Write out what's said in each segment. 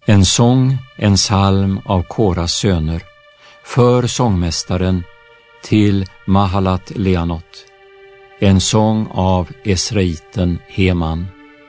En sång, en psalm av Koras söner, för sångmästaren till Mahalat Leanot. En sång av esraiten Heman.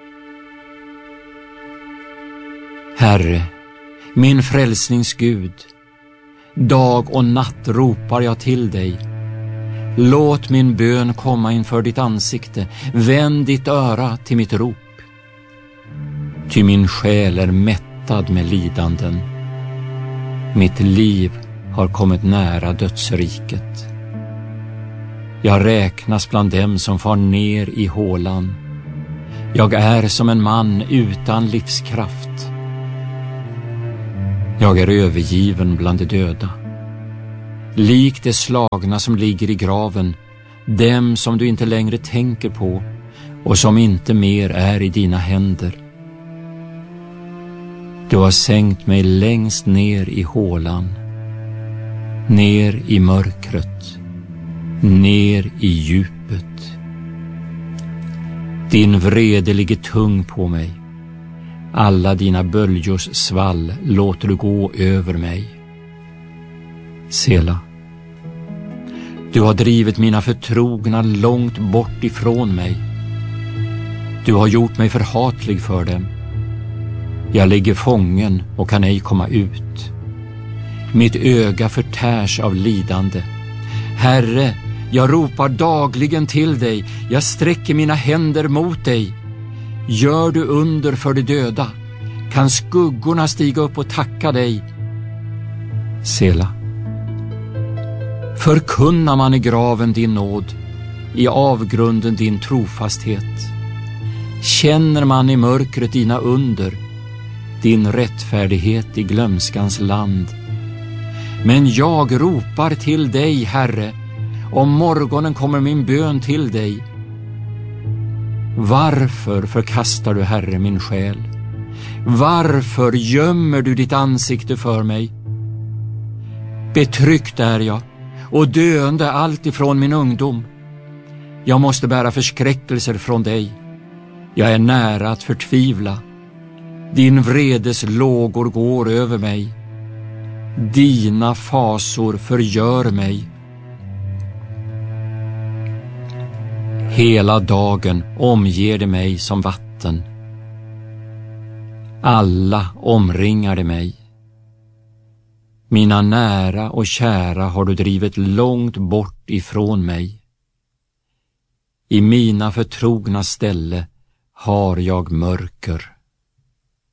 Herre, min frälsnings Gud, dag och natt ropar jag till dig. Låt min bön komma inför ditt ansikte, vänd ditt öra till mitt rop. Ty min själ är mättad med lidanden. Mitt liv har kommit nära dödsriket. Jag räknas bland dem som far ner i hålan. Jag är som en man utan livskraft. Jag är övergiven bland de döda. Lik de slagna som ligger i graven, dem som du inte längre tänker på och som inte mer är i dina händer. Du har sänkt mig längst ner i hålan, ner i mörkret, ner i djupet. Din vrede ligger tung på mig. Alla dina böljors svall låter du gå över mig. Sela. Du har drivit mina förtrogna långt bort ifrån mig. Du har gjort mig förhatlig för dem. Jag ligger fången och kan ej komma ut. Mitt öga förtärs av lidande. Herre, jag ropar dagligen till dig. Jag sträcker mina händer mot dig. Gör du under för de döda? Kan skuggorna stiga upp och tacka dig? Sela. Förkunnar man i graven din nåd, i avgrunden din trofasthet. Känner man i mörkret dina under, din rättfärdighet i glömskans land. Men jag ropar till dig, Herre, om morgonen kommer min bön till dig. Varför förkastar du, Herre, min själ? Varför gömmer du ditt ansikte för mig? Betryckt är jag och döende allt ifrån min ungdom. Jag måste bära förskräckelser från dig. Jag är nära att förtvivla. Din vredes lågor går över mig. Dina fasor förgör mig. Hela dagen omger det mig som vatten. Alla omringar det mig. Mina nära och kära har du drivit långt bort ifrån mig. I mina förtrogna ställe har jag mörker.